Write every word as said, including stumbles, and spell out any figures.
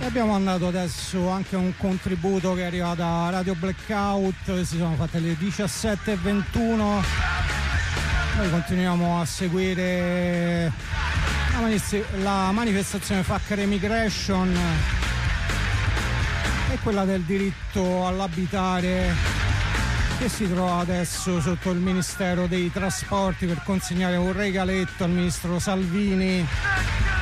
Abbiamo mandato adesso anche un contributo che arriva da Radio Blackout, si sono fatte le diciassette e ventuno. Noi continuiamo a seguire la, manif- la manifestazione Fuck Remigration e quella del diritto all'abitare, che si trova adesso sotto il Ministero dei Trasporti per consegnare un regaletto al ministro Salvini